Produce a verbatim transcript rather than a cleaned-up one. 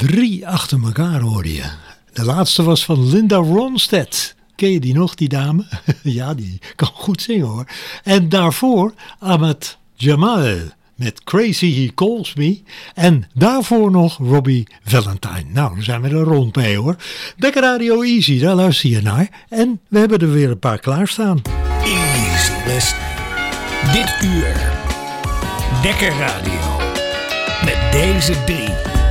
Drie achter elkaar hoorde je. De laatste was van Linda Ronstadt. Ken je die nog, die dame? Ja, die kan goed zingen hoor. En daarvoor Ahmad Jamal met Crazy He Calls Me. En daarvoor nog Robbie Valentine. Nou, dan zijn we er rond mee hoor. Dekker Radio Easy, daar luister je naar. En we hebben er weer een paar klaarstaan. Easy listening. Dit uur. Dekker Radio. Met deze drie.